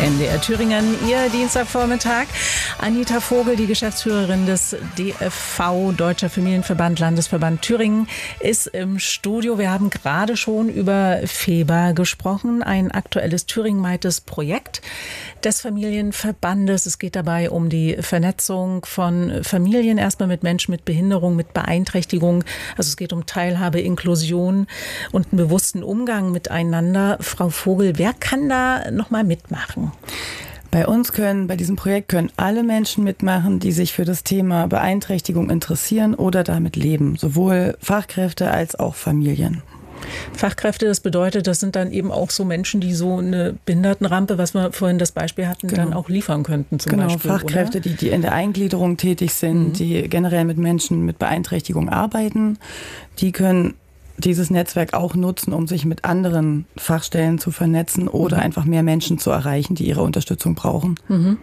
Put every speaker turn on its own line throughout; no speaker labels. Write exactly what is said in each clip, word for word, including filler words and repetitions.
N D R Thüringen, Ihr Dienstagvormittag. Anita Vogel, die Geschäftsführerin des D F V, Deutscher Familienverband, Landesverband Thüringen, ist im Studio. Wir haben gerade schon über FEBA gesprochen, ein aktuelles thüringenweites Projekt des Familienverbandes. Es geht dabei um die Vernetzung von Familien, erstmal mit Menschen mit Behinderung, mit Beeinträchtigung. Also es geht um Teilhabe, Inklusion und einen bewussten Umgang miteinander. Frau Vogel, wer kann da nochmal mitmachen?
Bei uns können, bei diesem Projekt können alle Menschen mitmachen, die sich für das Thema Beeinträchtigung interessieren oder damit leben. Sowohl Fachkräfte als auch Familien.
Fachkräfte, das bedeutet, das sind dann eben auch so Menschen, die so eine Behindertenrampe, was wir vorhin das Beispiel hatten, genau. dann auch liefern könnten zum
genau,
Beispiel.
Genau, Fachkräfte, die, die in der Eingliederung tätig sind, mhm. die generell mit Menschen mit Beeinträchtigung arbeiten, die können dieses Netzwerk auch nutzen, um sich mit anderen Fachstellen zu vernetzen oder mhm. einfach mehr Menschen zu erreichen, die ihre Unterstützung brauchen.
Mhm.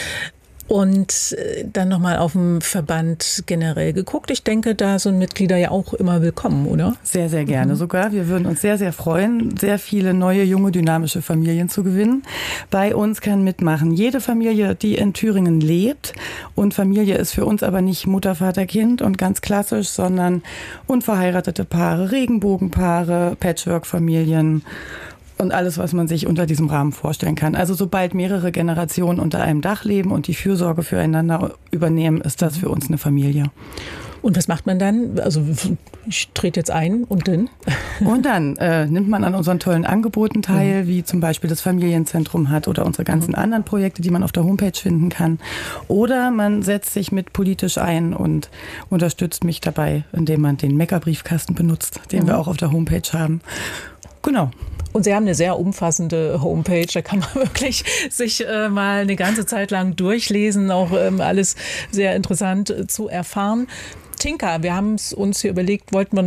Und dann nochmal auf den Verband generell geguckt. Ich denke, da sind Mitglieder ja auch immer willkommen, oder?
Sehr, sehr gerne mhm. sogar. Wir würden uns sehr, sehr freuen, sehr viele neue, junge, dynamische Familien zu gewinnen. Bei uns kann mitmachen jede Familie, die in Thüringen lebt. Und Familie ist für uns aber nicht Mutter, Vater, Kind und ganz klassisch, sondern unverheiratete Paare, Regenbogenpaare, Patchwork-Familien. Und alles, was man sich unter diesem Rahmen vorstellen kann. Also sobald mehrere Generationen unter einem Dach leben und die Fürsorge füreinander übernehmen, ist das für uns eine Familie.
Und was macht man dann? Also ich trete jetzt ein und dann?
Und dann äh, nimmt man an unseren tollen Angeboten teil, mhm. wie zum Beispiel das Familienzentrum hat oder unsere ganzen mhm. anderen Projekte, die man auf der Homepage finden kann. Oder man setzt sich mit politisch ein und unterstützt mich dabei, indem man den Meckerbriefkasten benutzt, den mhm. wir auch auf der Homepage haben. Genau.
Und Sie haben eine sehr umfassende Homepage, da kann man wirklich sich äh, mal eine ganze Zeit lang durchlesen, auch ähm, alles sehr interessant äh, zu erfahren. Tinka, wir haben es uns hier überlegt, wollten wir